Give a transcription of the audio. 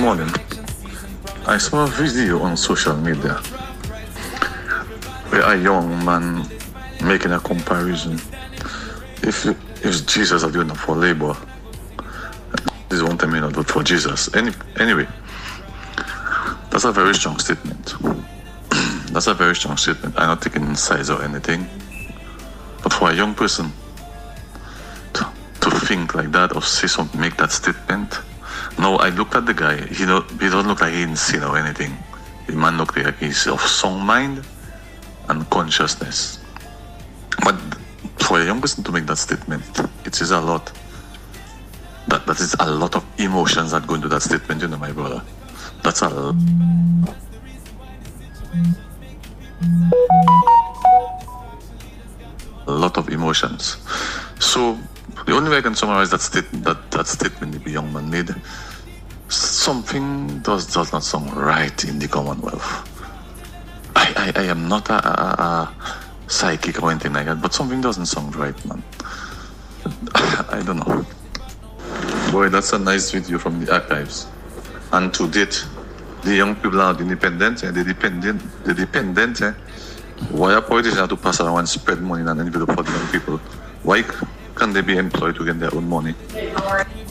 morning, I saw a video on social media where a young man making a comparison. If Jesus are doing it for labor, this won't tell me not vote for Jesus. Anyway, that's a very strong statement. That's a very strong statement. I'm not taking sides or anything. But for a young person to think like that or say something, make that statement. No, I looked at the guy. He doesn't look like he's insane or anything. The man looked like he's of sound mind and consciousness. But for a young person to make that statement, it is a lot. That is a lot of emotions that go into that statement, my brother. That's a lot of emotions. So the only way I can summarize that statement the young man made, something does not sound right in the Commonwealth. I am not a psychic or anything like that, but something doesn't sound right, man. I don't know. Boy, that's a nice video from the archives. And to date, the young people are independent, the dependent. Why are politicians to pass around and spread money and envelope for the young people? Why can they be employed to get their own money?